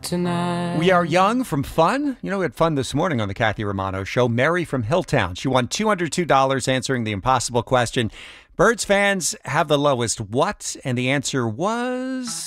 tonight. We are young from fun. We had fun this morning on the Kathy Romano Show. Mary from Hilltown. She won $202 answering the impossible question. Birds fans have the lowest what? And the answer was...